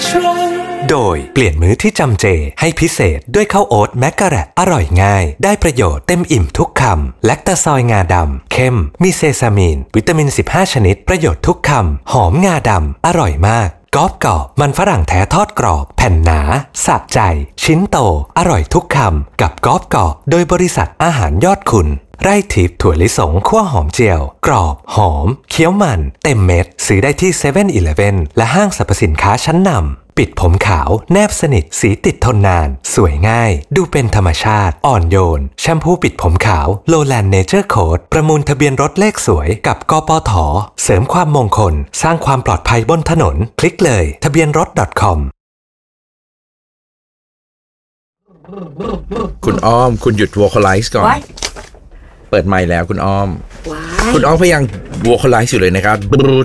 โดยเปลี่ยนมื้อที่จำเจให้พิเศษด้วยข้าวโอ๊ตแมกกะแรตอร่อยง่ายได้ประโยชน์เต็มอิ่มทุกคำแลคตาซอยงาดำเข้มมีเซซามีนวิตามิน15ชนิดประโยชน์ทุกคำหอมงาดำอร่อยมากกรอบกรอบมันฝรั่งแท้ทอดกรอบแผ่นหนาสะใจชิ้นโตอร่อยทุกคำกับกรอบกรอบโดยบริษัทอาหารยอดคุณไร่ทิพย์ถั่วลิสงคั่วหอมเจียวกรอบหอมเคี้ยวมันเต็มเม็ดซื้อได้ที่ 7-Eleven และห้างสรรพสินค้าชั้นนำปิดผมขาวแนบสนิทสีติดทนนานสวยง่ายดูเป็นธรรมชาติอ่อนโยนแชมพูปิดผมขาวโลแลนด์เนเจอร์โค้ดประมูลทะเบียนรถเลขสวยกับกปท.เสริมความมงคลสร้างความปลอดภัยบนถนนคลิกเลยทะเบียนรถ .com คุณอ้อมคุณหยุด vocalize ก่อนเปิดไมค์แล้วคุณอ้อมคุณอ้อมพยายาม vocalize อยู่เลยนะครับ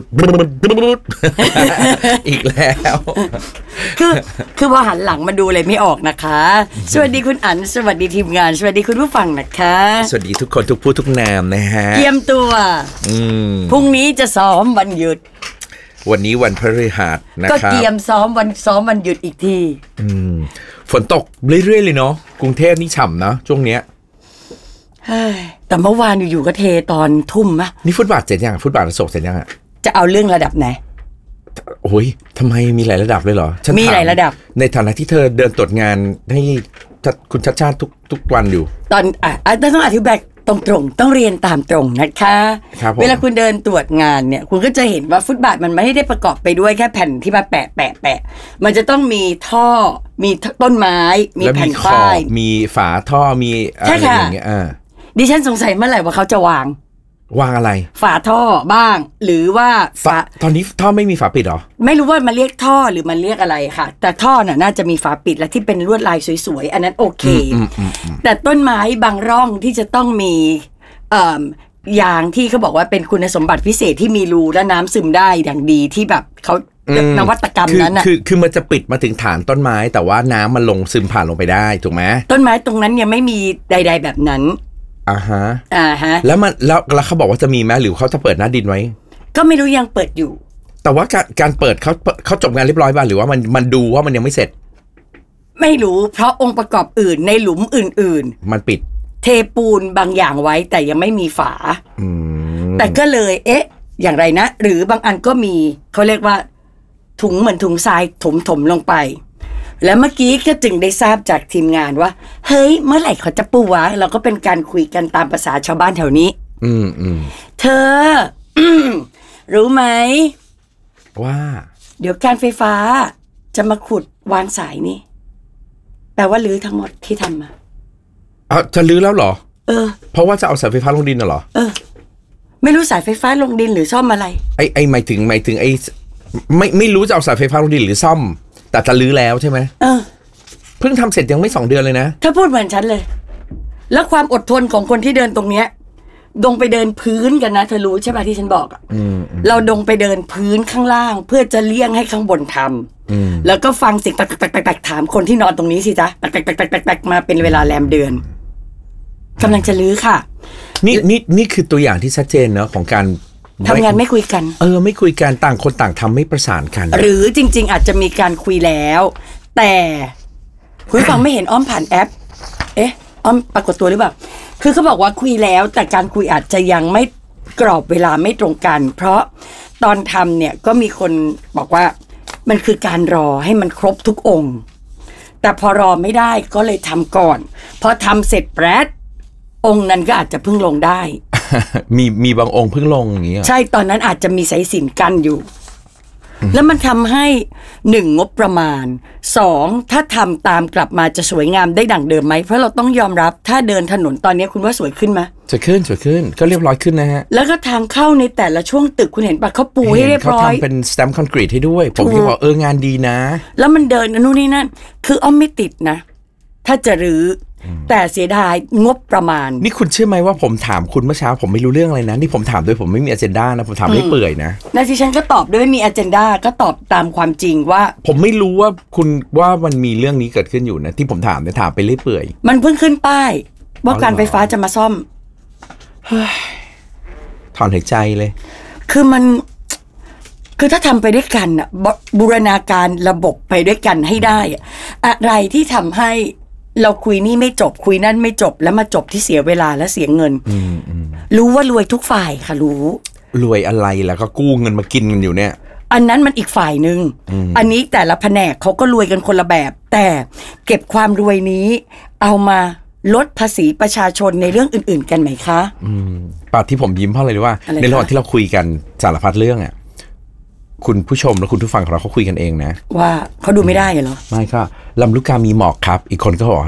อีกแล้วคือพอหันหลังมาดูเลยไม่ออกนะคะสวัสดีคุณอั๋นสวัสดีทีมงานสวัสดีคุณผู้ฟังนะคะสวัสดีทุกคนทุกผู้ทุกนามนะฮะเตรียมตัวพรุ่งนี้จะซ้อมวันหยุดวันนี้วันพฤหัสนะครับก็เตรียมซ้อมวันหยุดอีกทีฝนตกเรื่อยๆเลยเนาะกรุงเทพนี่ฉ่ำนะช่วงเนี้ยแต่เมื่อวานอยู่ๆก็เทตอนทุ่มมะนี่ฟุตบาทเสร็จยังฟุตบาทอโศกเสร็จยังอ่ะจะเอาเรื่องระดับไหนโอ้ยทำไมมีหลายระดับเลยเหรอมีหลายระดับในฐานะที่เธอเดินตรวจงานให้คุณชัดชาติทุกวันอยู่ตอนต้องอธิบายตรงๆต้องเรียนตามตรงนะคะเวลาคุณเดินตรวจงานเนี่ยคุณก็จะเห็นว่าฟุตบาทมันไม่ได้ประกอบไปด้วยแค่แผ่นที่มาแปะมันจะต้องมีท่อมีต้นไม้มีแผ่นป้ายมีฝาท่อมีอะไรอย่างเงี้ยดิฉันสงสัยเมื่อไหร่ว่าเขาจะวางอะไรฝาท่อบ้างหรือว่าตอนนี้ท่อไม่มีฝาปิดหรอไม่รู้ว่ามันเรียกท่อหรือมันเรียกอะไรค่ะแต่ท่อน่าจะมีฝาปิดและที่เป็นลวดลายสวยๆอันนั้นโอเคแต่ต้นไม้บางร่องที่จะต้องมียางที่เขาบอกว่าเป็นคุณสมบัติพิเศษที่มีรูและน้ำซึมได้อย่างดีที่แบบเขานวัตกรรมนั้นน่ะคือมันจะปิดมาถึงฐานต้นไม้แต่ว่าน้ำมันลงซึมผ่านลงไปได้ถูกไหมต้นไม้ตรงนั้นยังไม่มีใดๆแบบนั้นฮะแล้วเขาบอกว่าจะมีไหมหรือเขาจะเปิดหน้าดินไว้ก็ไม่รู้ยังเปิดอยู่แต่ว่าการเปิดเขาจบงานเรียบร้อยป่ะหรือว่ามันดูว่ามันยังไม่เสร็จไม่รู้เพราะองค์ประกอบอื่นในหลุมอื่นมันปิดเทปูนบางอย่างไว้แต่ยังไม่มีฝาแต่ก็เลยอย่างไรนะหรือบางอันก็มีเขาเรียกว่าถุงเหมือนถุงทรายถมลงไปแล้วเมื่อกี้ก็จึงได้ทราบจากทีมงานว่าเฮ้ยเมื่อไหร่เขาจะปูวะเราก็เป็นการคุยกันตามภาษาชาวบ้านแถวนี้เธอ รู้ไหมว่าเดี๋ยวการไฟฟ้าจะมาขุดวางสายนี่แปลว่าลื้อทั้งหมดที่ทำมาจะลื้อแล้วเหรอเพราะว่าจะเอาสายไฟฟ้าลงดินน่ะเหรอไม่รู้สายไฟฟ้าลงดินหรือซ่อมอะไรไอ้หมายถึงไอ้ไม่รู้จะเอาสายไฟฟ้าลงดินหรือซ่อมแต่จะลื้อแล้วใช่ไหมเพิ่งทำเสร็จยังไม่2 เดือนเลยนะถ้าพูดเหมือนฉันเลยแล้วความอดทนของคนที่เดินตรงเนี้ยดงไปเดินพื้นกันนะเธอรู้ใช่ไหมที่ฉันบอกเราดงไปเดินพื้นข้างล่างเพื่อจะเลี่ยงให้ข้างบนทำแล้วก็ฟังเสียงตักถามคนที่นอนตรงนี้สิจ๊ะตักมาเป็นเวลาแรมเดือนกำลังจะลื้อค่ะนี่คือตัวอย่างที่ชัดเจนเนาะของการทำงานไม่คุยกันไม่คุยกันต่างคนต่างทำไม่ประสานกันหรือจริงๆอาจจะมีการคุยแล้วแต่คุณฟังไม่เห็นอ้อมผ่านแอปอ้อมปรากฏตัวหรือเปล่าคือเขาบอกว่าคุยแล้วแต่การคุยอาจจะยังไม่กรอบเวลาไม่ตรงกันเพราะตอนทำเนี่ยก็มีคนบอกว่ามันคือการรอให้มันครบทุกองค์แต่พอรอไม่ได้ก็เลยทำก่อนพอทำเสร็จแปรดองค์นั้นก็อาจจะเพิ่งลงได้มีบางองค์เพิ่งลงอย่างเงี้ยใช่ตอนนั้นอาจจะมีสายสิญจน์กั้นอยู่แล้วมันทำให้1งบประมาณ2ถ้าทำตามกลับมาจะสวยงามได้ดั่งเดิมไหมเพราะเราต้องยอมรับถ้าเดินถนนตอนนี้คุณว่าสวยขึ้นไหมสวยขึ้นก็เรียบร้อยขึ้นนะฮะแล้วก็ทางเข้าในแต่ละช่วงตึกคุณเห็นปะเขาปูให้เรียบร้อยเขาทำเป็นสแตมป์คอนกรีตให้ด้วยผมคิดว่างานดีนะแล้วมันเดินนู่นนี่นั่นคืออ้อมไม่ติดนะถ้าจะรื้อแต่เสียดายงบประมาณนี่คุณเชื่อไหมว่าผมถามคุณเมื่อเช้าผมไม่รู้เรื่องอะไรนะนี่ผมถามโดยผมไม่มีอเจนดานะผมถามไม่เปื่อยนะที่ฉันก็ตอบด้วยไม่มีอเจนดาก็ตอบตามความจริงว่าผมไม่รู้ว่าคุณว่ามันมีเรื่องนี้เกิดขึ้นอยู่นะที่ผมถามเนี่ยถามไปเรื่อยเปื่อยมันเพิ่งขึ้นป้ายว่าการไฟฟ้าจะมาซ่อมถอนหายใจเลยคือมันคือถ้าทำไปด้วยกันอ่ะบูรณาการระบบไปด้วยกันให้ได้อะไรที่ทำให้เราคุยนี่ไม่จบคุยนั่นไม่จบแล้วมาจบที่เสียเวลาและเสียเงินรู้ว่ารวยทุกฝ่ายค่ะรู้รวยอะไรแล้วก็กู้เงินมากินกันอยู่เนี่ยอันนั้นมันอีกฝ่ายนึงอันนี้แต่ละแผนกเขาก็รวยกันคนละแบบแต่เก็บความรวยนี้เอามาลดภาษีประชาชนในเรื่องอื่นๆกันไหมคะป่ะที่ผมยิ้มเพราะอะไรรู้ว่าในระหว่างที่เราคุยกันสารพัดเรื่องอ่ะคุณผู้ชมและคุณผู้ฟังของเราเขาคุยกันเองนะว่าเขาดูไม่ได้เหรอไม่ก็ลำลูกกามีหมอกครับอีกคนก็บอก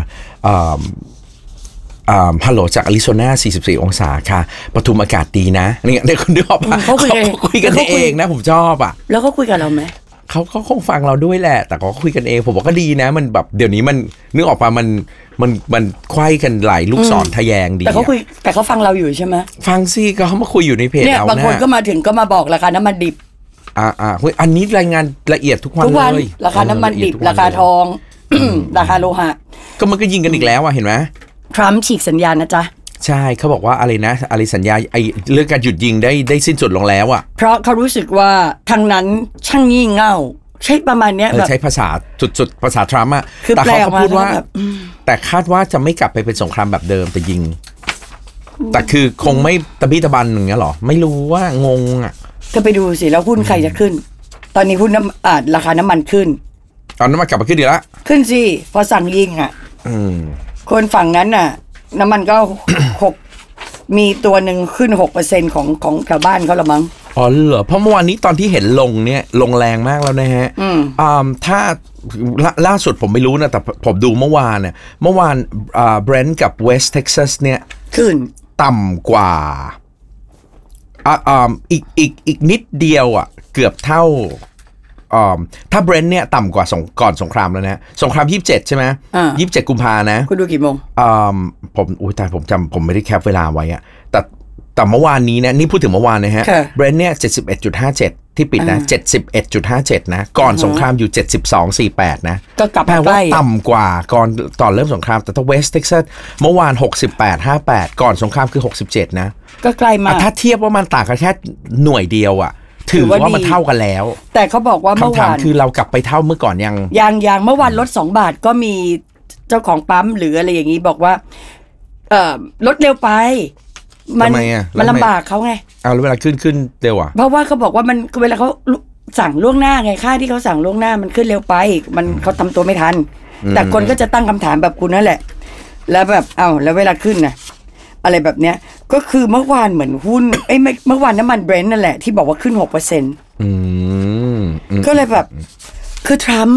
ฮัลโหลจากอาริโซนา44องศาค่ะปทุมอากาศดีนะเนี่ยคุณนึกออกปะเขาคุยกันเองนะผมชอบอ่ะแล้วเขาคุยกับเราไหมเขาคงฟังเราด้วยแหละแต่เขาคุยกันเองผมบอกก็ดีนะมันแบบเดี๋ยวนี้มันนึกออกปะมันไขว้กันหลายลูกศรทะแยงดีแต่เขาฟังเราอยู่ใช่ไหมฟังสิก็เขามาคุยอยู่ในเพจเราเนี่ยบางคนก็มาถึงก็มาบอกราคาน้ำมันดิบอันนี้รายงานละเอียดทุกวันเลยราคาน้ำมันดิบราคาทองราคาโลหะก็มันก็ยิงกันอีกแล้วเห็นไหมทรัมป์ฉีกสัญญานะจ๊ะใช่เขาบอกว่าอะไรนะอะไรสัญญาไอ้เรื่องการหยุดยิงได้สิ้นสุดลงแล้วเพราะเขารู้สึกว่าทางนั้นช่างงี่เง่าใช่ประมาณเนี้ยใช้ภาษาสุดภาษาทรัมป์แต่เขาพูดว่าแต่คาดว่าจะไม่กลับไปเป็นสงครามแบบเดิมแต่ยิงแต่คือคงไม่ตะบี้ตะบันอย่างเงี้ยหรอไม่รู้ว่างงก็ไปดูสิแล้วหุ้นใครจะขึ้นตอนนี้หุ้นราคาน้ำมันขึ้นน้ำมันกลับมาขึ้นดีละขึ้นสิพอสั่งยิงคนฝั่งนั้นน่ะน้ำมันก็มีตัวหนึ่งขึ้น 6% ของชาวบ้านเขาละมั้งอ๋อเหรอเพราะเมื่อวานนี้ตอนที่เห็นลงเนี่ยลงแรงมากแล้วนะฮะถ้าล่าสุดผมไม่รู้นะแต่ผมดูเมื่อวานBrent กับ West Texas เนี่ยขึ้นต่ำกว่าอีกนิดเดียวเกือบเท่าถ้าเบรนท์เนี่ยต่ำกว่าก่อนสงครามแล้วนะสงคราม27ใช่ไหม27กุมภานะคุณดูกี่โมงผมไม่ได้แคปเวลาไว้แต่เมื่อวานนี้นะนี่พูดถึงเมื่อวานนะฮะเบรนท์เนี่ย 71.57 ที่ปิดนะ 71.57 นะก่อนสงครามอยู่ 72.48 นะก็กลับแปลว่าต่ำกว่าก่อนตอนเริ่มสงครามแต่ถ้าเวสต์เท็กซัสเมื่อวาน 68.58 ก่อนสงครามคือ67นะก็ใกล้มากถ้าเทียบว่ามันต่างกันแค่หน่วยเดียวถือว่ามันเท่ากันแล้วแต่เขาบอกว่าเมื่อวานคำถามคือเรากลับไปเท่าเมื่อก่อนยังเมื่อวานลด2 บาทก็มีเจ้าของปั๊มหรืออะไรอย่างนี้บอกว่าลดเร็วไปมันลำบากเขาไงแล้วเวลาขึ้นเร็วเพราะว่าเขาบอกว่ามันเวลาเขาสั่งล่วงหน้าไงค่าที่เขาสั่งล่วงหน้ามันขึ้นเร็วไปมันเขาทำตัวไม่ทันแต่คนก็จะตั้งคำถามแบบคุณนั่นแหละแล้วแบบแล้วเวลาขึ้นนะอะไรแบบเนี้ยก็คือเมื่อวานเหมือนหุ้นเมื่อวานน้ำมันเบรนท์นั่นแหละที่บอกว่าขึ้น 6% ก็เลยแบบคือทรัมป์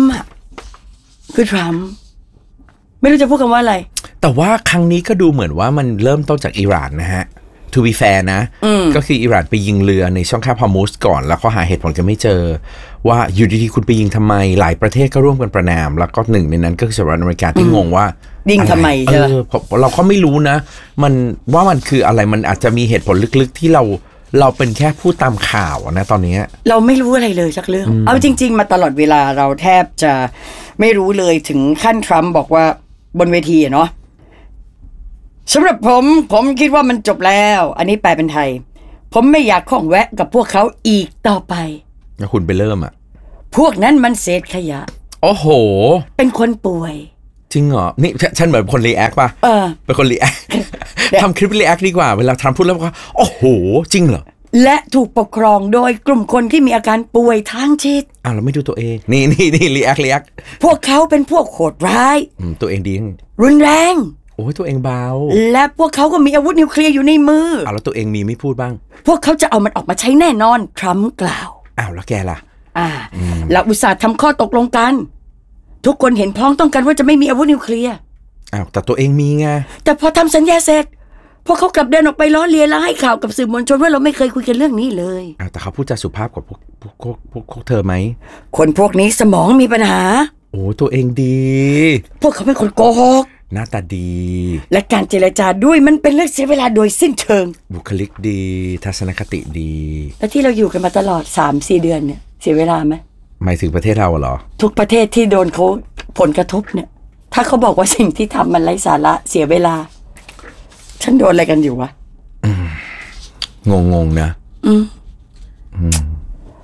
ไม่รู้จะพูดคำว่าอะไรแต่ว่าครั้งนี้ก็ดูเหมือนว่ามันเริ่มต้นจากอิหร่านนะฮะ to be fair นะก็คืออิหร่านไปยิงเรือในช่องแคบฮอร์มุซก่อนแล้วเขาหาเหตุผลกันไม่เจอว่าอยู่ดีๆคุณไปยิงทำไมหลายประเทศก็ร่วมกันประณามแล้วก็หนึ่งในนั้นก็คือสหรัฐอเมริกาที่งงว่ายิงทำไมใช่ไหมเราก็ไม่รู้นะมันคืออะไรมันอาจจะมีเหตุผลลึกๆที่เราเป็นแค่ผู้ตามข่าวนะตอนนี้เราไม่รู้อะไรเลยสักเรื่องเอาจริงๆมาตลอดเวลาเราแทบจะไม่รู้เลยถึงขั้นทรัมป์บอกว่าบนเวทีเนาะสำหรับผมคิดว่ามันจบแล้วอันนี้แปลเป็นไทยผมไม่อยากข้องแวะกับพวกเขาอีกต่อไปแล้วคุณไปเริ่มพวกนั้นมันเศษขยะโอ้โหเป็นคนป่วยจริงเหรอนี่ฉันเหมือนคนรีแอคป่ะเป็นคนรีแอคทำคลิปรีแอคดีกว่าเวลาทำพูดแล้วก็โอ้โหจริงเหรอและถูกปกครองโดยกลุ่มคนที่มีอาการป่วยทางจิตเราไม่ดูตัวเองนี่รีแอคพวกเขาเป็นพวกโหดร้ายตัวเองดีรุนแรงโอ้ยตัวเองเบาและพวกเขาก็มีอาวุธนิวเคลียร์อยู่ในมือแล้วตัวเองมีไม่พูดบ้างพวกเขาจะเอามันออกมาใช้แน่นอนทรัมป์กล่าวแล้วแกล่ะเราอุตส่าห์ทำข้อตกลงกันทุกคนเห็นพ้องต้องกันว่าจะไม่มีอาวุธนิวเคลียร์แต่ตัวเองมีไงแต่พอทำสัญญาเสร็จพวกเขากลับเดินออกไปล้อเลียนแล้วให้ข่าวกับสื่อมวลชนว่าเราไม่เคยคุยกันเรื่องนี้เลยแต่เขาพูดจาสุภาพกว่าพวกเธอไหมคนพวกนี้สมองมีปัญหาโอ้ตัวเองดีพวกเขาเป็นคนโกหกหน้าตาดีและการเจรจาด้วยมันเป็นเรื่องเสียเวลาโดยสิ้นเชิงบุคลิกดีทัศนคติดีแล้วที่เราอยู่กันมาตลอด 3-4 เดือนเนี่ยเสียเวลาไหมหมายถึงประเทศเราเหรอทุกประเทศที่โดนเขาผลกระทบเนี่ยถ้าเขาบอกว่าสิ่งที่ทำมันไร้สาระเสียเวลาฉันโดนอะไรกันอยู่วะงงนะ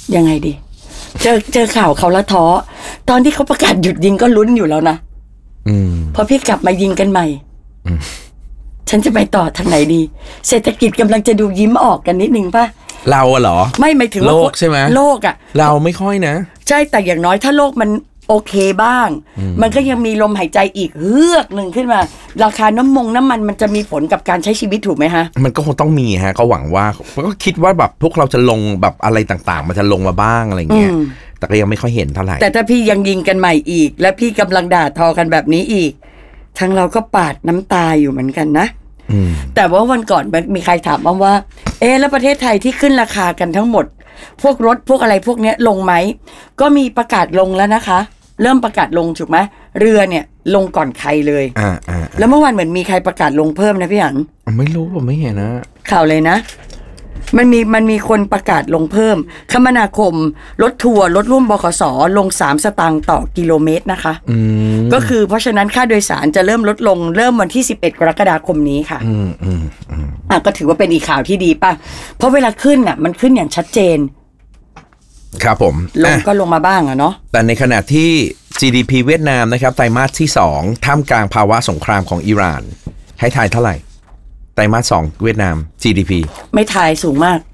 ยังไงดีเจอข่าวเขาละท้อตอนที่เขาประกาศหยุดยิงก็ลุ้นอยู่แล้วนะพอพี่กลับมายิงกันใหม่ฉันจะไปต่อทางไหนดีเศรษฐกิจกำลังจะดูยิ้มออกกันนิดนึงป่ะเราอะเหรอไม่หมายถึงว่าโลกใช่ไหมโลกอะเราไม่ค่อยนะใช่แต่อย่างน้อยถ้าโลกมันโอเคบ้างมันก็ยังมีลมหายใจอีกเฮือกหนึ่งขึ้นมาราคาน้ำมันจะมีผลกับการใช้ชีวิตถูกไหมฮะมันก็คงต้องมีฮะก็หวังว่าก็คิดว่าแบบพวกเราจะลงแบบอะไรต่างๆมันจะลงมาบ้างอะไรเงี้ยแต่ก็ยังไม่ค่อยเห็นเท่าไหร่แต่ถ้าพี่ยังยิงกันใหม่อีกและพี่กำลังด่าทอกันแบบนี้อีกทั้งเราก็ปาดน้ำตาอยู่เหมือนกันนะแต่ว่าวันก่อนมีใครถามว่าแล้วประเทศไทยที่ขึ้นราคากันทั้งหมดพวกรถพวกอะไรพวกเนี้ยลงไหมก็มีประกาศลงแล้วนะคะเริ่มประกาศลงถูกไหมเรือเนี่ยลงก่อนใครเลยแล้วเมื่อวานเหมือนมีใครประกาศลงเพิ่มนะพี่อันไม่รู้ผมไม่เห็นนะข่าวเลยนะมันมีคนประกาศลงเพิ่มคมนาคมรถทัวร์รถร่วมบขส.ลง3 สตางค์ต่อกิโลเมตรนะคะก็คือเพราะฉะนั้นค่าโดยสารจะเริ่มลดลงเริ่มวันที่11 กรกฎาคมนี้ค่ะก็ถือว่าเป็นอีกข่าวที่ดีป่ะเพราะเวลาขึ้นอ่ะมันขึ้นอย่างชัดเจนครับผมลงก็ลงมาบ้างอะเนาะแต่ในขณะที่ GDP เวียดนามนะครับไตรมาสที่2ท่ามกลางภาวะสงครามของอิหร่านให้ทายเท่าไหร่ไตรมาส2เวียดนาม GDP ไม่ทายสูงมาก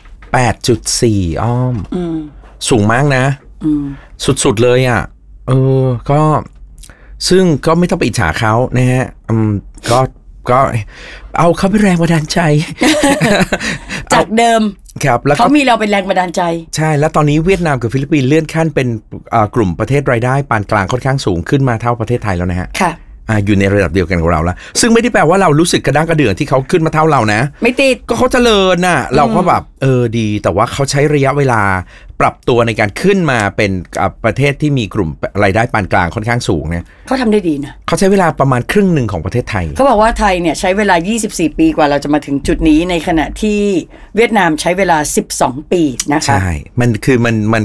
8.4 อ้อมสูงมากนะสุดๆเลยอ่ะก็ซึ่งก็ไม่ต้องไปอิจฉาเขานะฮะก็เอาเขาเป็นแรงบันดาลใจจากเดิมครับแล้วเขามีเราเป็นแรงบันดาลใจใช่แล้วตอนนี้เวียดนามกับฟิลิปปินส์เลื่อนขั้นเป็นกลุ่มประเทศรายได้ปานกลางค่อนข้างสูงขึ้นมาเท่าประเทศไทยแล้วนะฮะค่ะอยู่ในระดับเดียวกันกับเราแล้วซึ่งไม่ได้แปลว่าเรารู้สึกกระด้างกระเดื่องที่เขาขึ้นมาเท่าเรานะไม่ติดก็เขาเจริญน่ะเราก็แบบดีแต่ว่าเขาใช้ระยะเวลาปรับตัวในการขึ้นมาเป็นประเทศที่มีกลุ่มรายได้ปานกลางค่อนข้างสูงเนี่ยเขาทำได้ดีนะเขาใช้เวลาประมาณครึ่งหนึ่งของประเทศไทยเขาบอกว่าไทยเนี่ยใช้เวลา24 ปีกว่าเราจะมาถึงจุดนี้ในขณะที่เวียดนามใช้เวลา12 ปีนะคะใช่มันคือมัน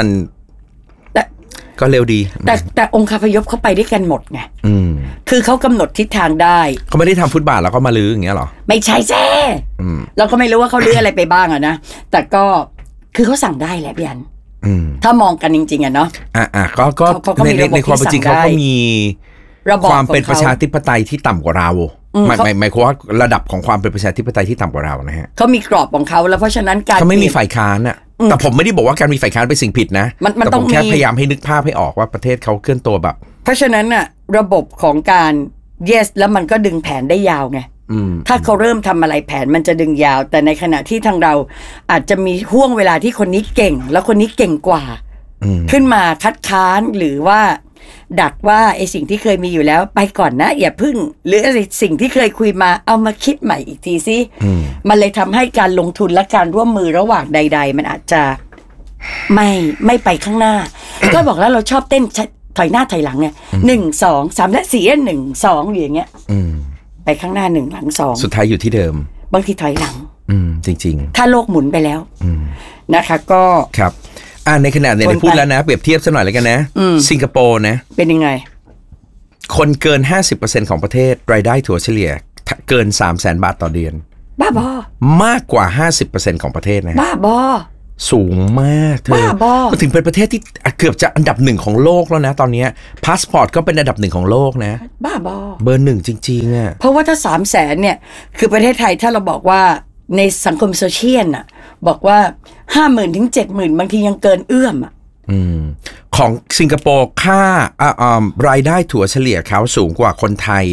ก็เร็วดีแต่องค์คาพยพเขาไปด้วยกันหมดไงคือเขากำหนดทิศทางได้เขาไม่ได้ทำฟุตบาทแล้วก็มาลื้ออย่างเงี้ยหรอไม่ใช่แจ้เราก็ไม่รู้ว่าเขาลื้ออะไรไปบ้างอะนะแต่ก็คือเขาสั่งได้แหละพี่อันถ้ามองกันจริงๆอะเนาะก็ในความเป็นจริงเขาก็มีความเป็นประชาธิปไตยที่ต่ำกว่าเราหมายความว่าระดับของความเป็นประชาธิปไตยที่ต่ำกว่าเรานะฮะเขามีกรอบของเขาแล้วเพราะฉะนั้นการเขาไม่มีฝ่ายค้านอะแต่ผมไม่ได้บอกว่าการมีฝ่ายค้านเป็นสิ่งผิดนะแต่ผมแค่พยายามให้นึกภาพให้ออกว่าประเทศเขาเคลื่อนตัวแบบเพราะฉะนั้นน่ะระบบของการ yes แล้วมันก็ดึงแผนได้ยาวไงถ้าเขาเริ่มทำอะไรแผนมันจะดึงยาวแต่ในขณะที่ทางเราอาจจะมีห่วงเวลาที่คนนี้เก่งแล้วคนนี้เก่งกว่าขึ้นมาคัดค้านหรือว่าดักว่าไอ้สิ่งที่เคยมีอยู่แล้วไปก่อนนะอย่าพึ่งหรืออะไรสิ่งที่เคยคุยมาเอามาคิดใหม่อีกทีสิมันเลยทำให้การลงทุนและการร่วมมือระหว่างใดๆมันอาจจะไม่ไปข้างหน้า ก็บอกแล้วเราชอบเต้นถอยหน้าถอยหลังไง1 2 3และ4 1 2อย่างเงี้ยไปข้างหน้า1หลัง2 สุดท้ายอยู่ที่เดิมบางทีถอยหลังจริงๆถ้าโลกหมุนไปแล้วนะคะก็ครับในขณะเนี่ยพูดแล้วนะเปรียบเทียบสักหน่อยแล้วกันนะสิงคโปร์นะเป็นยังไงคนเกิน 50% ของประเทศรายได้ถัวเฉลี่ยเกิน 300,000 บาทต่อเดือนบ้าบอมากกว่า 50% ของประเทศนะบ้าบอสูงมากเธอมาถึงเป็นประเทศที่เกือบจะอันดับ1ของโลกแล้วนะตอนนี้พาสปอร์ตก็เป็นอันดับ1ของโลกนะบ้าบอเบอร์1จริงๆอ่ะเพราะว่าถ้า 300,000 เนี่ยคือประเทศไทยถ้าเราบอกว่าในสังคมโซเชียลน่ะบอกว่า 50,000 ถึง 70,000 บางทียังเกินเอื้อมอ่ะของสิงคโปร์ค่ารายได้ถัวเฉลี่ยเขาสูงกว่าคนไทย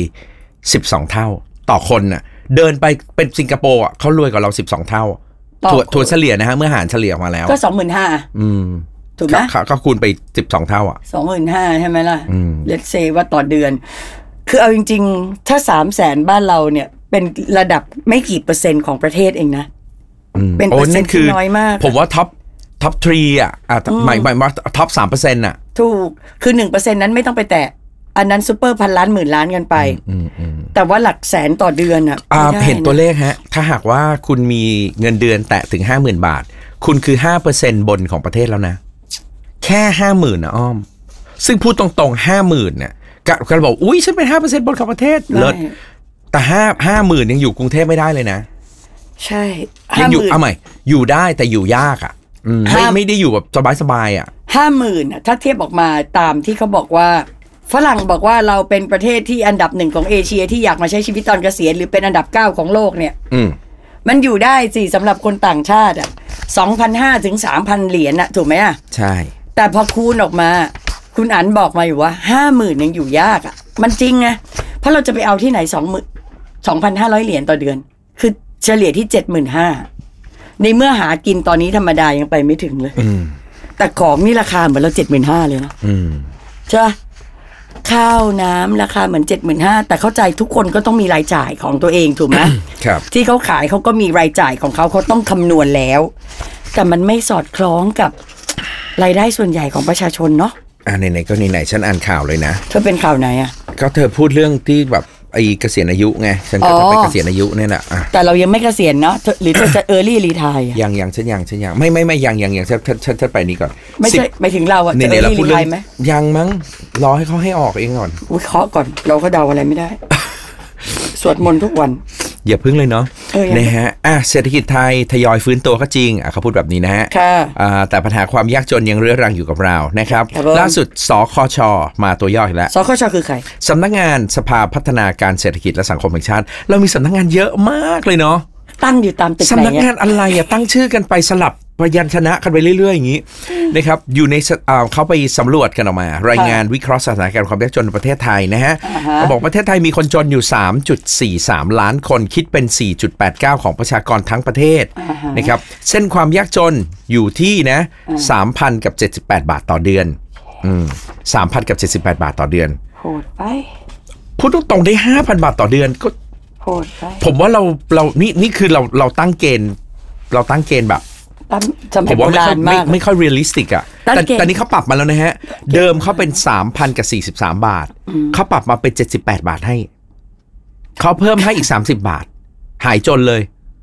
12 เท่าต่อคนน่ะเดินไปเป็นสิงคโปร์เขารวยกว่าเรา12 เท่าถัวเฉลี่ยนะฮะเมื่อหารเฉลี่ยมาแล้วก็ 25,000 ถูกไหมก็คูณไป12 เท่าอ่ะ 25,000 ใช่ไหมล่ะเลทเซว่าต่อเดือนคือเอาจริงๆถ้า 300,000 บ้านเราเนี่ยเป็นระดับไม่กี่เปอร์เซ็นต์ของประเทศเองนะเป็นเปอร์เซ็นต์ที่น้อยมากผมว่าท็อป3อ่ะหมายว่าท็อป 3% อ่ะถูกคือ 1% นั้นไม่ต้องไปแตะอันนั้นซุปเปอร์พันล้านหมื่นล้านกันไปแต่ว่าหลักแสนต่อเดือนอ่ะเห็นตัวเลขฮะถ้าหากว่าคุณมีเงินเดือนแตะถึง 50,000 บาทคุณคือ 5% บนของประเทศแล้วนะแค่ 50,000 นะอ้อมซึ่งพูดตรงๆ 50,000 เนี่ยก็บอกอุ๊ยฉันเป็น 5% บนของประเทศเลิศแต่50,000ยังอยู่กรุงเทพไม่ได้เลยนะใช่ยังอยู่เอาใหม่อยู่ได้แต่อยู่ยากอ่ะไม่ได้อยู่แบบสบายๆอ่ะ 50,000ถ้าเทียบออกมาตามที่เขาบอกว่าฝรั่งบอกว่าเราเป็นประเทศที่อันดับ1ของเอเชียที่อยากมาใช้ชีวิตตอนเกษียณหรือเป็นอันดับ9ของโลกเนี่ยมันอยู่ได้สิสำหรับคนต่างชาติ2,500 ถึง 3,000 เหรียญน่ะถูกไหมอ่ะใช่แต่พอคูณออกมาคุณอั๋นบอกมาอยู่ว่า 50,000 ยังอยู่ยากอ่ะมันจริงไงเพราะเราจะไปเอาที่ไหน 2,500 เหรียญต่อเดือนคือเฉลี่ยที่ 75,000 ในเมื่อหากินตอนนี้ธรรมดายังไปไม่ถึงเลยแต่ของนี่ราคาเหมือนเรา 75,000 เลยนะใช่ป่ะข้าวน้ำราคาเหมือน 75,000 แต่เข้าใจทุกคนก็ต้องมีรายจ่ายของตัวเองถูกไหมครับที่เขาขายเขาก็มีรายจ่ายของเขาต้องคำนวณแล้วแต่มันไม่สอดคล้องกับรายได้ส่วนใหญ่ของประชาชนเนาะไหนๆก็ไหนๆฉันอ่านข่าวเลยนะเธอเป็นข่าวไหนอ่ะก็เธอพูดเรื่องที่แบบไอ้เกษียณอายุไงฉันก็จะไปเกษียณอายุเนี่ยแหละแต่เรายังไม่เกษียณเนาะหรือเธอจะearly retire ยังฉันไม่ยังฉันไปนี่ก่อนไม่ใช่ไม่ถึงเราอ่ะจะearly retire ไหมยังมั้งรอให้เขาให้ออกเองก่อนวิเคราะห์ก่อนเราก็เดาอะไรไม่ได้ สวดมนต์ทุกวันอย่าพึ่งเลยเนาะนะฮะเศรษฐกิจไทยทยอยฟื้นตัวก็จริงเขาพูดแบบนี้นะฮะแต่ปัญหาความยากจนยังเรื้อรังอยู่กับเรานะครับล่าสุดสคช.มาตัวย่ออีกแล้วสคช.คือใครสำนักงานสภาพัฒนาการเศรษฐกิจและสังคมแห่งชาติเรามีสำนักงานเยอะมากเลยเนาะตั้งอยู่ตามตึกไหนสำนักงานอะไรตั้งชื่อกันไปสลับพยัญชนะกันไปเรื่อยๆอย่างนี้นะครับอยู่ในเขาไปสำรวจกันออกมารายงานวิเคราะห์สถานการณ์ความยากจนในประเทศไทยนะฮะเขาบอกประเทศไทยมีคนจนอยู่ 3.43 ล้านคนคิดเป็น 4.89 ของประชากรทั้งประเทศนะครับเส้นความยากจนอยู่ที่นะ 3,000 กับ 78 บาทต่อเดือน3,000 กับ 78 บาทต่อเดือนโหดไปพูดตรงๆได้ 5,000 บาทต่อเดือนก็โหดไปผมว่าเรานี่คือเราตั้งเกณฑ์แบบผมว่าไม่ค่อยเรียลลิสติกอ่ะแต่นี้เขาปรับมาแล้วนะฮะเดิมเขาเป็น 3,000 กับ 43 บาทเขาปรับมาเป็น78 บาทให้เขาเพิ่มให้อีก30 บาทหายจนเลย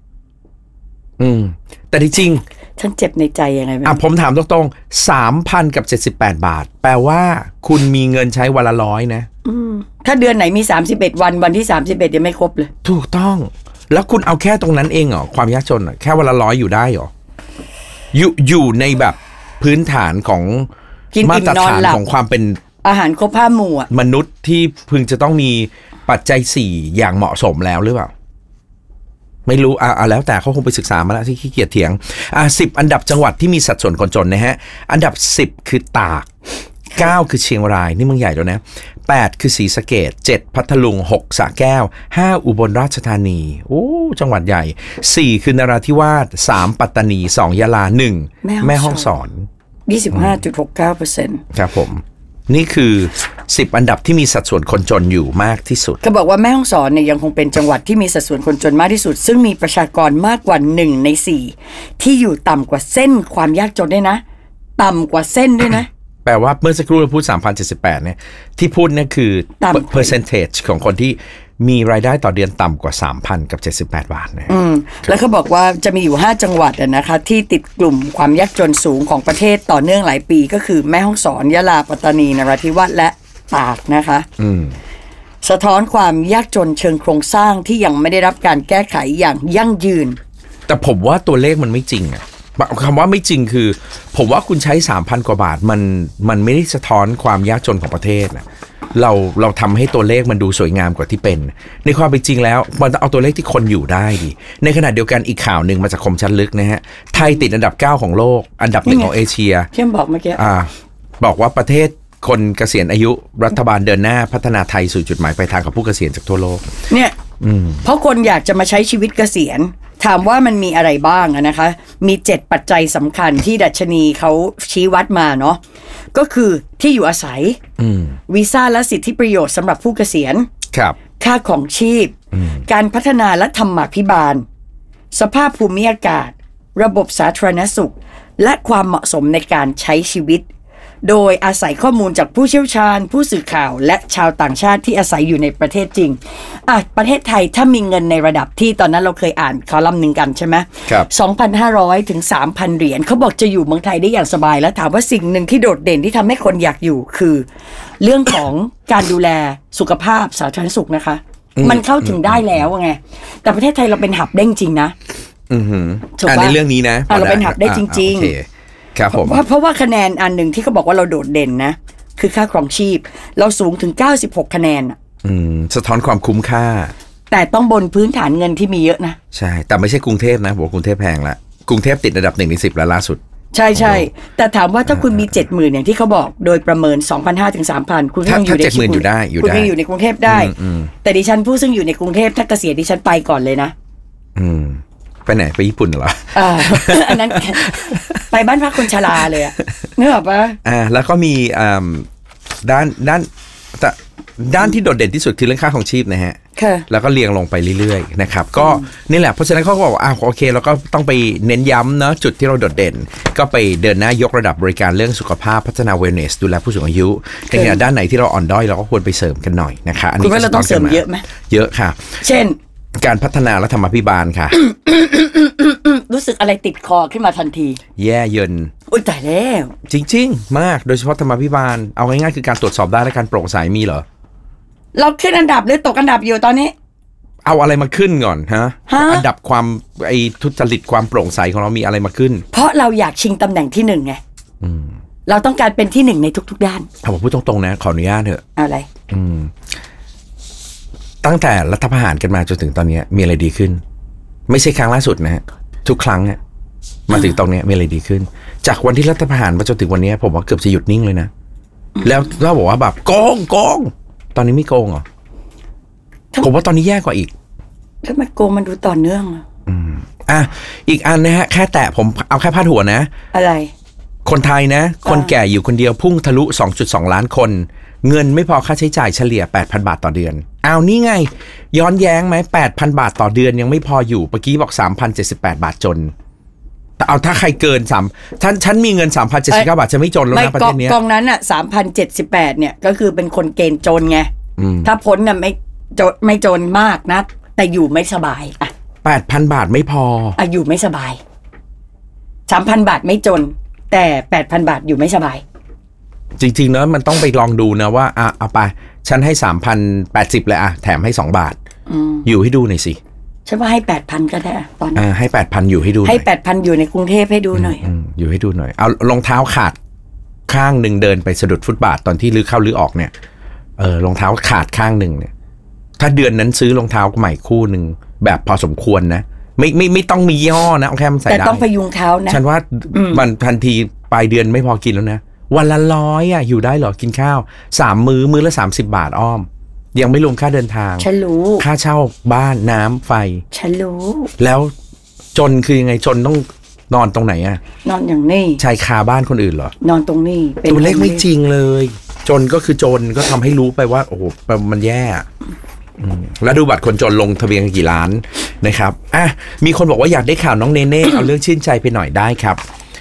แต่จริงฉันเจ็บในใจยังไงผมถามตรงๆ 3,000 กับ 78 บาทแปลว่าคุณมีเงินใช้วันละ100นะถ้าเดือนไหนมี31วันที่31ยังไม่ครบเลยถูกต้องแล้วคุณเอาแค่ตรงนั้นเองเหรอความยากจนแค่วันละ100อยู่ได้เหรออยู่ในแบบพื้นฐานของมาตรฐานของความเป็นอาหารครบ5 หมู่มนุษย์ที่พึงจะต้องมีปัจจัย4อย่างเหมาะสมแล้วหรือเปล่าไม่รู้แล้วแต่เขาคงไปศึกษามาแล้วที่ขี้เกียจเถียง10 อันดับจังหวัดที่มีสัดส่วนคนจนนะฮะอันดับ10คือตาก9คือเชียงรายนี่เมืองใหญ่แล้วนะ8คือศรีสะเกษ7พัทลุง6สระแก้ว5อุบลราชธานีโอ้จังหวัดใหญ่4คือนราธิวาส3ปัตตานี2ยะลา1แม่ฮ่องสอน 25.69% ครับผมนี่คือ10 อันดับที่มีสัดส่วนคนจนอยู่มากที่สุดก็บอกว่าแม่ฮ่องสอนเนี่ยยังคงเป็นจังหวัดที่มีสัดส่วนคนจนมากที่สุดซึ่งมีประชากรมากกว่า1 ใน 4ที่อยู่ต่ำกว่าเส้นความยากจนด้วยนะต่ำกว่าเส้นด้วยนะแปลว่าเมื่อสักครู่เราพูด 3,078 เนี่ยที่พูดเนี่ยคือ percentage ของคนที่มีรายได้ต่อเดือนต่ำกว่า 3,000 กับ 78 บาทนะแล้วเขาบอกว่าจะมีอยู่5 จังหวัดนะคะที่ติดกลุ่มความยากจนสูงของประเทศต่อเนื่องหลายปีก็คือแม่ฮ่องสอนยะลาปัตตานีนราธิวาสและตากนะคะสะท้อนความยากจนเชิงโครงสร้างที่ยังไม่ได้รับการแก้ไขอย่างยั่งยืนแต่ผมว่าตัวเลขมันไม่จริงอะคำว่าไม่จริงคือผมว่าคุณใช้ 3,000 กว่าบาทมันไม่ได้สะท้อนความยากจนของประเทศนะเราทำให้ตัวเลขมันดูสวยงามกว่าที่เป็นในความเป็นจริงแล้วมันต้องเอาตัวเลขที่คนอยู่ได้ดิในขณะเดียวกันอีกข่าวหนึ่งมาจากคมชัดลึกนะฮะไทยติดอันดับ9ของโลกอันดับ1ของเอเชียเช่นบอกเมื่อกี้บอกว่าประเทศคนเกษียณอายุรัฐบาลเดินหน้าพัฒนาไทยสู่จุดหมายปลายทางกับผู้เกษียณจากทั่วโลกเนี่ยเพราะคนอยากจะมาใช้ชีวิตเกษียณถามว่ามันมีอะไรบ้างนะคะมี7 ปัจจัยสำคัญที่ดัชนีเขาชี้วัดมาเนาะก็คือที่อยู่อาศัยวีซ่าและสิทธิประโยชน์สำหรับผู้เกษียณค่าของชีพการพัฒนาและธรรมาภิบาลสภาพภูมิอากาศระบบสาธารณสุขและความเหมาะสมในการใช้ชีวิตโดยอาศัยข้อมูลจากผู้เชี่ยวชาญผู้สื่อข่าวและชาวต่างชาติที่อาศัยอยู่ในประเทศจริงประเทศไทยถ้ามีเงินในระดับที่ตอนนั้นเราเคยอ่านคอลัมน์นึงกันใช่ไหมครับ 2,500 ถึง 3,000 เหรียญเขาบอกจะอยู่เมืองไทยได้อย่างสบายแล้วถามว่าสิ่งหนึ่งที่โดดเด่นที่ทำให้คนอยากอยู่คือเรื่องของการดูแลสุขภาพสาธารณสุขนะคะมันเข้าถึงได้แล้วไงแต่ประเทศไทยเราเป็นหับเด้งจริงนะในเรื่องนี้นะเราเป็นหับได้จริงๆครับผมเพราะว่าคะแนนอันหนึ่งที่เขาบอกว่าเราโดดเด่นนะคือค่าครองชีพเราสูงถึง96คะแนนสะท้อนความคุ้มค่าแต่ต้องบนพื้นฐานเงินที่มีเยอะนะใช่แต่ไม่ใช่กรุงเทพนะบอกกรุงเทพแพงละกรุงเทพติดอันดับ1 ใน 10แล้วล่าสุดใช่ๆแต่ถามว่าถ้าคุณมี 70,000 อย่างที่เขาบอกโดยประเมิน 2,500 ถึง 3,000 คุณก็ยังอยู่ใน 70,000 อยู่ได้คุณยังอยู่ในกรุงเทพได้แต่ดิฉันผู้ซึ่งอยู่ในกรุงเทพถ้าเกษียณดิฉันไปก่อนเลยนะไปไหนไปญี่ปุ่นเหรออันนั้นไปบ้านพักคนชราเลยอะนึกออกปะแล้วก็มีด้านที่โดดเด่นที่สุดคือเรื่องค่าของชีพนะฮะแล้วก็เรียงลงไปเรื่อยๆนะครับก็นี่แหละเพราะฉะนั้นเขาก็บอกว่าโอเคเราก็ต้องไปเน้นย้ำเนาะจุดที่เราโดดเด่นก็ไปเดินหน้ายกระดับบริการเรื่องสุขภาพพัฒนา wellness ดูแลผู้สูงอายุในขณะด้านไหนที่เราอ่อนด้อยเราก็ควรไปเสริมกันหน่อยนะคะอันนี้เราต้องเสริมเยอะไหมเยอะค่ะเช่นการพัฒนาและธรรมาภิบาลค่ะรู้สึกอะไรติดคอขึ้นมาทันทีแย่เยินอุ้ยตายแล้วจริงๆมากโดยเฉพาะธรรมาภิบาลเอาง่ายๆคือการตรวจสอบได้และการโปร่งใสมีเหรอเราขึ้นอันดับหรือตกอันดับอยู่ตอนนี้เอาอะไรมาขึ้นก่อนฮะอันดับความทุจริตความโปร่งใสของเรามีอะไรมาขึ้นเพราะเราอยากชิงตำแหน่งที่1ไงเราต้องการเป็นที่1ในทุกๆด้านผมพูดตรงๆนะขออนุญาตเถอะอะไรตั้งแต่รัฐประหารกันมาจนถึงตอนนี้มีอะไรดีขึ้นไม่ใช่ครั้งล่าสุดนะฮะทุกครั้งเนี่ยมาถึงตรงนี้มีอะไรดีขึ้นจากวันที่รัฐประหารมาจนถึงวันนี้ผมว่าเกือบจะหยุดนิ่งเลยนะแล้วเราบอกว่าแบบโกงตอนนี้ไม่โกงเหรอผมว่าตอนนี้แย่กว่าอีกทำไมโกงมันดูต่อเนื่องอีกอันนะฮะแค่แตะผมเอาแค่พาดหัวนะอะไรคนไทยนะคนแก่อยู่คนเดียวพุ่งทะลุ 2.2 ล้านคนเงินไม่พอค่าใช้จ่ายเฉลี่ย 8,000 บาทต่อเดือนนี่ไงย้อนแย้งไหม 8,000 บาทต่อเดือนยังไม่พออยู่เมื่อกี้บอก 3,078 บาทจนแต่เอาถ้าใครเกินฉันมีเงิน 3,079 บาทจะไม่จนแล้วนะประเทศนี้กองนั้นอ่ะ 3,078 เนี่ยก็คือเป็นคนเกณฑ์จนไงถ้าพ้นน่ะไม่จนมากนะแต่อยู่ไม่สบาย 8,000 บาทไม่พออยู่ไม่สบาย 3,000 บาทไม่จนแต่ 8,000 บาทอยู่ไม่สบายจริงๆเนอะมันต้องไปลองดูนะว่าเอาไปฉันให้ 3,080 เลยแถมให้2 บาทอยู่ให้ดูหน่อยสิฉันว่าให้ 8,000 ก็ได้ตอนนี้ให้ 8,000 อยู่ให้ดูให้ 8,000 อยู่ในกรุงเทพให้ดูหน่อยอยู่ให้ดูหน่อยเอารองเท้าขาดข้างนึงเดินไปสะดุดฟุตบาทตอนที่ลื้อเข้าลื้อออกเนี่ยรองเท้าขาดข้างนึงเนี่ยถ้าเดือนนั้นซื้อรองเท้าใหม่คู่นึงแบบพอสมควรนะไม่ต้องมียี่ห้อนะเอาแค่มันใส่ได้แต่ต้องพยุงเท้านะฉันว่ามันทันทีปลายเดือนไม่พอกินแล้วนะวันละ100อยู่ได้เหรอกินข้าว3 มื้อละ30 บาทอ้อมยังไม่รวมค่าเดินทางฉันรู้ค่าเช่าบ้านน้ำไฟฉันรู้แล้วจนคือยังไงจนต้องนอนตรงไหนนอนอย่างนี้ชายคาบ้านคนอื่นเหรอนอนตรงนี้ตัวเลขไม่จริงเลยจนก็คือจนก็ทำให้รู้ไปว่าโอ้โหมันแย่แล้วดูบัตรคนจนลงทะเบียนกี่ล้านนะครับมีคนบอกว่าอยากได้ข่าวน้องเนเน่ เอาเรื่องชื่นใจไปหน่อยได้ครับ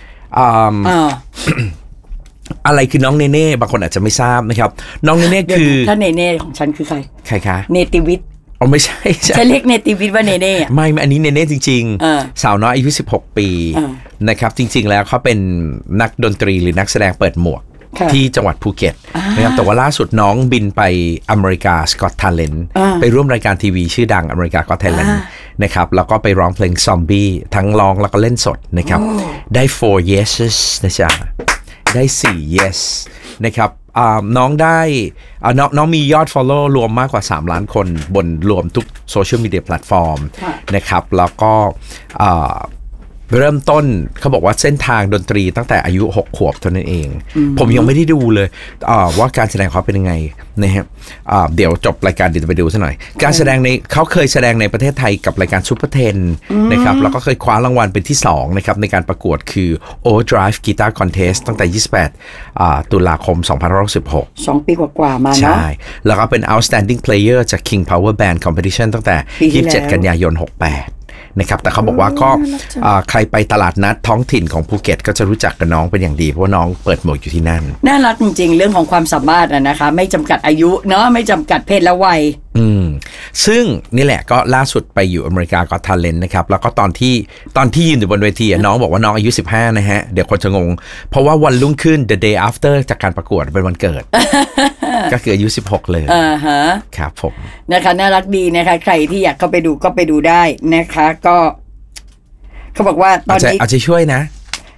อะไรคือน้องเนเน่บางคนอาจจะไม่ทราบนะครับน้องเนเน่คือถ้าเนเน่ของฉันคือใครคะเนติวิทย์ไม่ใช่ฉันเรียกเนติวิทย์ว่าเนเน่ไม่อันนี้เนเน่จริงๆสาวน้อยอายุ16 ปีนะครับจริงๆแล้วเขาเป็นนักดนตรีหรือนักแสดงเปิดหมวกที่จังหวัดภูเก็ตนะครับแต่ว่าล่าสุดน้องบินไปอเมริกาสกอตทาเลนต์ไปร่วมรายการทีวีชื่อดังอเมริกาก็อตทาเลนต์นะครับแล้วก็ไปร้องเพลงซอมบี้ทั้งร้องแล้วก็เล่นสดนะครับได้4 yeses นะจ๊ะได้4 yes นะครับน้องได้น้องมียอด follow รวมมากกว่า3 ล้านคนบนรวมทุกโซเชียลมีเดียแพลตฟอร์มนะครับแล้วก็เริ่มต้นเขาบอกว่าเส้นทางดนตรีตั้งแต่อายุ6 ขวบเท่านั้นเองผมยังไม่ได้ดูเลยว่าการแสดงเขาเป็นยังไงนะครับเดี๋ยวจบรายการเดี๋ยวจะไปดูซะหน่อยการแสดงในเขาเคยแสดงในประเทศไทยกับรายการซุปเปอร์10นะครับแล้วก็เคยคว้ารางวัลเป็นที่2นะครับในการประกวดคือ Overdrive Guitar Contest ตั้งแต่28ตุลาคม2516 2 ปีกว่าๆมาเนาะใช่แล้วก็เป็น Outstanding Player จาก King Power Band Competition ตั้งแต่27 กันยายน 68นะครับแต่เขาบอกว่าก็ใครไปตลาดนัดท้องถิ่นของภูเก็ตก็จะรู้จักกับน้องเป็นอย่างดีเพราะว่าน้องเปิดหมวกอยู่ที่นั่นน่ารักจริงๆเรื่องของความสามารถนะคะไม่จำกัดอายุเนาะไม่จำกัดเพศและวัยซึ่งนี่แหละก็ล่าสุดไปอยู่อเมริกาก็ทาเลนต์นะครับแล้วก็ตอนที่ยืนอยู่บนเวทีน้องบอกว่าน้องอายุ15นะฮะเดี๋ยวคนจะงงเพราะว่าวันรุ่งขึ้น the day after จากการประกวดเป็นวันเกิด ก็คืออายุ16เลยครับผมนะคะน่ารักดีนะคะใครที่อยากเข้าไปดูก็ไปดูได้นะคะก็เขาบอกว่าตอนนี้อาจจะช่วยนะ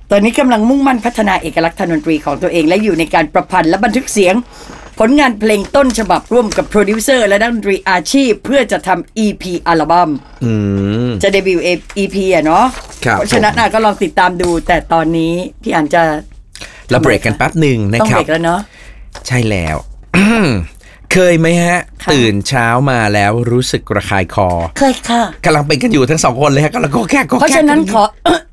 ตอนนี้กำลังมุ่งมั่นพัฒนาเอกลักษณ์ทางดนตรีของตัวเองและอยู่ในการประพันธ์และบันทึกเสียงผลงานเพลงต้นฉบับร่วมกับโปรดิวเซอร์และนักดนตรีอาชีพเพื่อจะทำ EP อัลบั้มจะเดบิวต์ EP อ่ะเนาะเพราะฉะนั้นก็ลองติดตามดูแต่ตอนนี้พี่อันจะเราเบรกกันแป๊บหนึ่งนะครับต้องเบรกแล้วเนาะใช่แล้ว เคยไหมฮะตื่นเช้ามาแล้วรู้สึกระคายคอเคยค่ะกำลังเป็นกันอยู่ทั้งสองคนเลยฮะกำลังก็แค่เพราะฉะนั้นขอ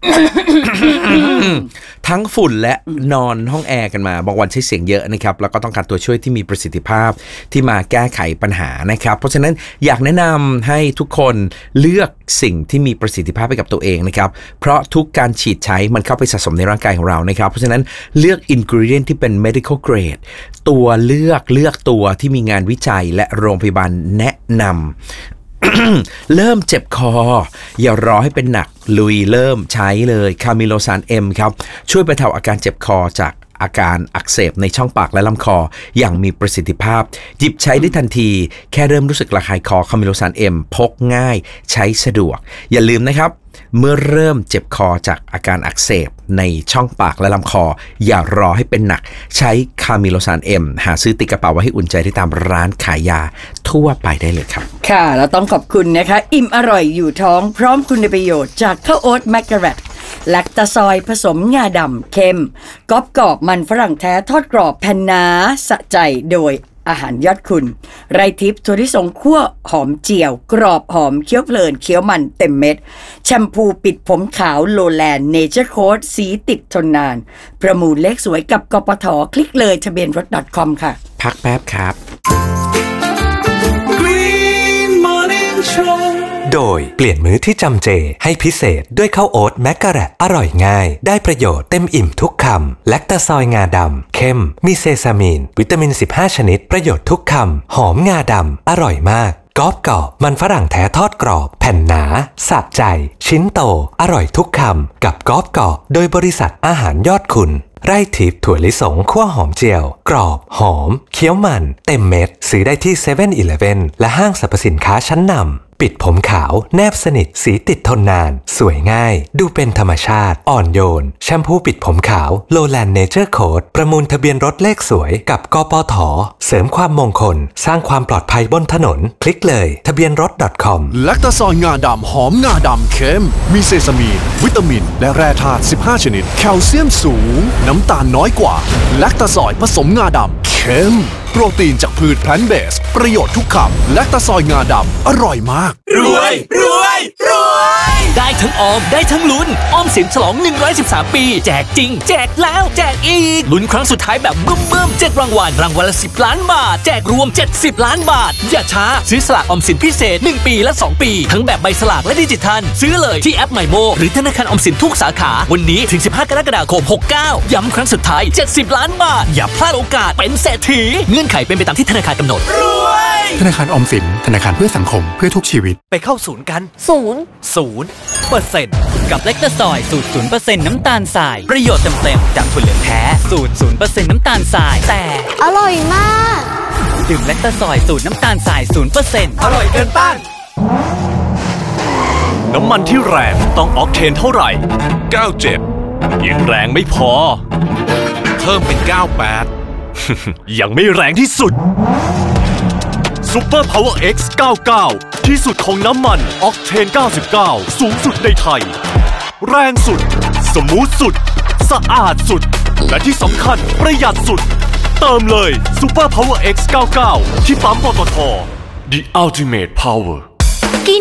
ทั้งฝุ่นและนอนห้องแอร์กันมาบางวันใช้เสียงเยอะนะครับแล้วก็ต้องการตัวช่วยที่มีประสิทธิภาพที่มาแก้ไขปัญหานะครับเพราะฉะนั้นอยากแนะนำให้ทุกคนเลือกสิ่งที่มีประสิทธิภาพให้กับตัวเองนะครับเพราะทุกการฉีดใช้มันเข้าไปสะสมในร่างกายของเรานะครับเพราะฉะนั้นเลือก ingredient ที่เป็น medical grade ตัวเลือกตัวที่มีงานวิจัยและโรงพยาบาลแนะนำ เริ่มเจ็บคออย่ารอให้เป็นหนักลุยเริ่มใช้เลยคามิโลซานเอ็มครับช่วยบรรเทาอาการเจ็บคอจากอาการอักเสบในช่องปากและลำคออย่างมีประสิทธิภาพหยิบใช้ได้ทันทีแค่เริ่มรู้สึกระคายคอคามิโลซานเอ็มพกง่ายใช้สะดวกอย่าลืมนะครับเมื่อเริ่มเจ็บคอจากอาการอักเสบในช่องปากและลำคออย่ารอให้เป็นหนักใช้คามิโลซานเอ็มหาซื้อติดกระเป๋าไว้ให้อุ่นใจได้ตามร้านขายยาทั่วไปได้เลยครับค่ะเราต้องขอบคุณนะคะอิ่มอร่อยอยู่ท้องพร้อมคุณประโยชน์จากข้าวโอ๊ตแมคกะเรตแลคตาซอยผสมงาดำเค็มกรอบมันฝรั่งแท้ทอดกรอบแผ่นหนาสะใจโดยอาหารยอดคุณไรทิพย์ถั่วลิสงคั่วหอมเจียวกรอบหอมเคี้ยวเพลินเคี้ยวมันเต็มเม็ดแชมพูปิดผมขาวโลแลนด์เนเจอร์โค้ดสีติดทนนานประมูลเลขสวยกับกปท.คลิกเลยทะเบียนรถ .com ค่ะพักแป๊บครับโดยเปลี่ยนมื้อที่จำเจให้พิเศษด้วยข้าวโอ๊ตแมคกะแรตอร่อยง่ายได้ประโยชน์เต็มอิ่มทุกคำแลคตาซอยงาดำเข้มมีเซซามีนวิตามิน15ชนิดประโยชน์ทุกคำหอมงาดำอร่อยมากกรอบมันฝรั่งแท้ทอดกรอบแผ่นหนาสะใจชิ้นโตอร่อยทุกคำกับกรอบโดยบริษัทอาหารยอดคุณไร่ทิพย์ถั่วลิสงคั่วหอมเจียวกรอบหอมเคี้ยวมันเต็มเม็ดซื้อได้ที่ 7-Eleven และห้างสรรพสินค้าชั้นนำปิดผมขาวแนบสนิทสีติดทนนานสวยง่ายดูเป็นธรรมชาติอ่อนโยนแชมพูปิดผมขาวโลแลนด์เนเจอร์โค้ดประมูลทะเบียนรถเลขสวยกับกปท.เสริมความมงคลสร้างความปลอดภัยบนถนนคลิกเลยทะเบียนรถ .com แลคตาซอยงาดำหอมงาดำเค็มมีเซซามีนวิตามินและแร่ธาตุ15ชนิดแคลเซียมสูงน้ำตาลน้อยกว่าแลคตาซอยผสมงาดำเค็มโปรตีนจากพืชแพลนท์เบสประโยชน์ทุกคำแลคตาซอยงาดำอร่อยมากรวยได้ทั้งออมได้ทั้งลุ้นออมสินฉลอง113ปีแจกจริงแจกแล้วแจกอีกลุ้นครั้งสุดท้ายแบบบึ้ม7รางวัลละ10ล้านบาทแจกรวม70ล้านบาทอย่าช้าซื้อสลากออมสินพิเศษ1ปีและ2ปีทั้งแบบใบสลากและดิจิทัลซื้อเลยที่แอปไมโมหรือธนาคารออมสินทุกสาขาวันนี้ถึง15กรกฎาคม69ย้ำครั้งสุดท้าย70ล้านบาทอย่าพลาดโอกาสเป็นเศรษฐีเงื่อนไขเป็นไปตามที่ธนาคารกำหนดรวยธนาคารออมสินธนาคารเพื่อสังคมเพื่อทุกชีวิตไปเข้าศูนย์กัน0% กับแลคตาซอยสูตร 0% น้ำตาลทรายประโยชน์เต็มๆจากถั่วเหลืองแท้สูตร 0% น้ำตาลทรายแต่อร่อยมากดื่มแลคตาซอยสูตรน้ำตาลทราย 0% อร่อยเกินต้านน้ำมันที่แรงต้องออกเทนเท่าไหร่97ยังแรงไม่พอเพิ่มเป็น98ยังไม่แรงที่สุดSuper Power X 99ที่สุดของน้ำมันออกเทน99สูงสุดในไทยแรงสุดสมูทสุดสะอาดสุดและที่สำคัญประหยัดสุดเติมเลย Super Power X 99ที่ปั๊มปตท. The Ultimate Power